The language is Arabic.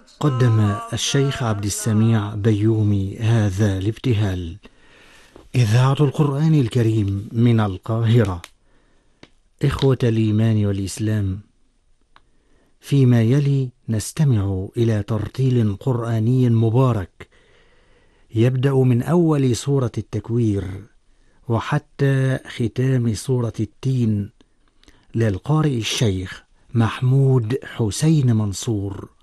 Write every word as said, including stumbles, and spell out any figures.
قدم الشيخ عبد السميع بيومي هذا الابتهال. إذاعة القرآن الكريم من القاهرة. إخوة الإيمان والإسلام، فيما يلي نستمع إلى ترتيل قرآني مبارك يبدأ من أول سورة التكوير وحتى ختام سورة التين، للقارئ الشيخ محمود حسين منصور،